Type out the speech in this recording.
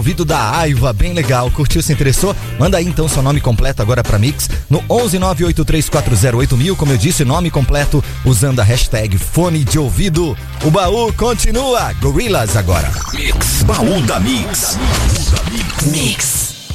Ouvido da Aiva, bem legal, curtiu, se interessou? Manda aí então seu nome completo agora pra Mix no 11983408000, como eu disse, nome completo usando a hashtag fone de ouvido. O baú continua, Gorillaz agora. Mix, baú da Mix. Mix.